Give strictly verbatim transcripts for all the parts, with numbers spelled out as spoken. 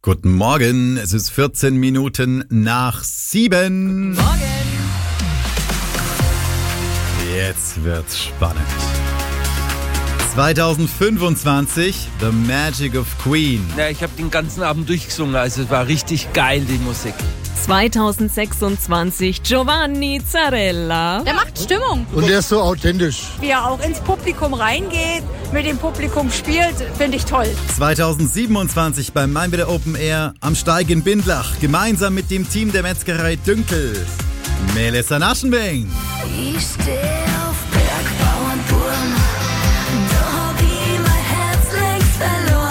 Guten Morgen, es ist vierzehn Minuten nach sieben. Guten Morgen. Jetzt wird's spannend. zwanzig fünfundzwanzig, The Magic of Queen. Ja, ich habe den ganzen Abend durchgesungen, also es war richtig geil, die Musik. zwanzig sechsundzwanzig, Giovanni Zarella. Der macht Stimmung. Und der ist so authentisch. Wie er auch ins Publikum reingeht, mit dem Publikum spielt, finde ich toll. zwanzig siebenundzwanzig beim Mainweder Open Air am Steig in Bindlach, gemeinsam mit dem Team der Metzgerei Dünkel. Melissa Naschenbeng. Ich steh auf Bergbauernturm, doch hab ich mein Herz längst verloren.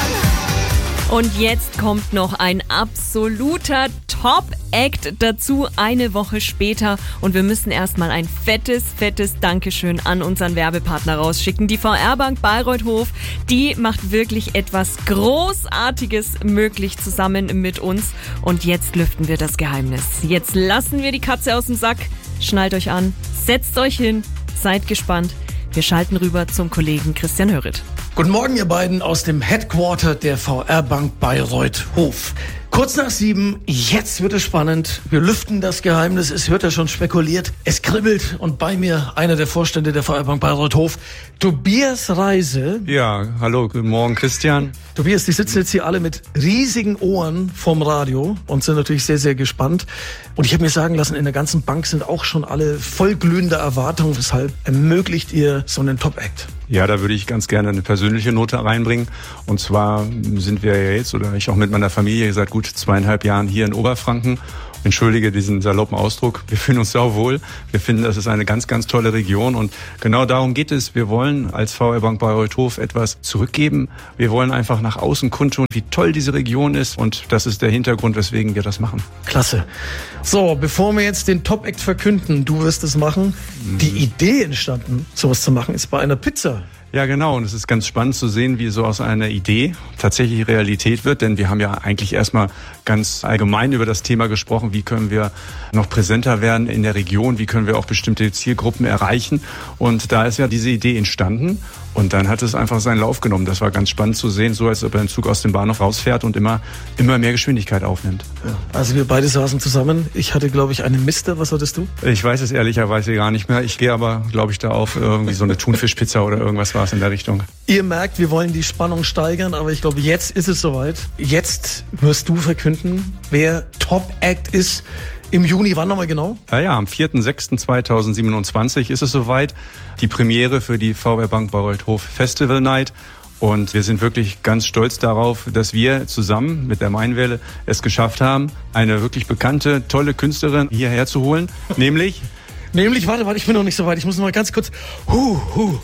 Und jetzt kommt noch ein absoluter Top-Act dazu, eine Woche später. Und wir müssen erstmal ein fettes, fettes Dankeschön an unseren Werbepartner rausschicken. Die V R-Bank Bayreuth-Hof, die macht wirklich etwas Großartiges möglich zusammen mit uns. Und jetzt lüften wir das Geheimnis. Jetzt lassen wir die Katze aus dem Sack. Schnallt euch an, setzt euch hin, seid gespannt. Wir schalten rüber zum Kollegen Christian Hörit. Guten Morgen, ihr beiden aus dem Headquarter der V R-Bank Bayreuth-Hof. Kurz nach sieben, jetzt wird es spannend. Wir lüften das Geheimnis, es wird ja schon spekuliert. Es kribbelt und bei mir einer der Vorstände der V R-Bank Bayreuth-Hof, Tobias Reise. Ja, hallo, guten Morgen, Christian. Tobias, die sitzen jetzt hier alle mit riesigen Ohren vom Radio und sind natürlich sehr, sehr gespannt. Und ich habe mir sagen lassen, in der ganzen Bank sind auch schon alle voll glühender Erwartungen. Weshalb ermöglicht ihr so einen Top-Act? Ja, da würde ich ganz gerne eine persönliche Note reinbringen. Und zwar sind wir ja jetzt, oder ich auch mit meiner Familie, seit gut zweieinhalb Jahren hier in Oberfranken. Entschuldige diesen saloppen Ausdruck. Wir fühlen uns sauwohl. Wir finden, das ist eine ganz, ganz tolle Region. Und genau darum geht es. Wir wollen als V R-Bank Bayreuth-Hof etwas zurückgeben. Wir wollen einfach nach außen kundtun, wie toll diese Region ist. Und das ist der Hintergrund, weswegen wir das machen. Klasse. So, bevor wir jetzt den Top-Act verkünden, du wirst es machen. Mhm. Die Idee entstanden, sowas zu machen, ist bei einer Pizza. Ja, genau. Und es ist ganz spannend zu sehen, wie so aus einer Idee tatsächlich Realität wird. Denn wir haben ja eigentlich erstmal ganz allgemein über das Thema gesprochen. Wie können wir noch präsenter werden in der Region? Wie können wir auch bestimmte Zielgruppen erreichen? Und da ist ja diese Idee entstanden. Und dann hat es einfach seinen Lauf genommen. Das war ganz spannend zu sehen, so als ob ein Zug aus dem Bahnhof rausfährt und immer, immer mehr Geschwindigkeit aufnimmt. Ja. Also wir beide saßen zusammen. Ich hatte, glaube ich, einen Mister. Was hattest du? Ich weiß es ehrlicherweise gar nicht mehr. Ich gehe aber, glaube ich, da auf irgendwie so eine Thunfischpizza oder irgendwas war es in der Richtung. Ihr merkt, wir wollen die Spannung steigern, aber ich glaube, jetzt ist es soweit. Jetzt wirst du verkünden, wer Top-Act ist. Im Juni, wann nochmal genau? Ja, ja, am vierten sechsten zweitausendsiebenundzwanzig ist es soweit. Die Premiere für die V R-Bank Bayreuth-Hof Festival Night. Und wir sind wirklich ganz stolz darauf, dass wir zusammen mit der Mainwelle es geschafft haben, eine wirklich bekannte, tolle Künstlerin hierher zu holen. Nämlich? Nämlich, warte, warte, ich bin noch nicht so weit. Ich muss noch mal ganz kurz... Huh, huh.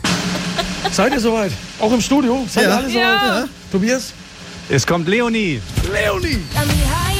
Seid ihr soweit? Auch im Studio? Seid ihr ja. alle soweit? Ja. Ja. Tobias? Es kommt Leonie. Leonie! Let me high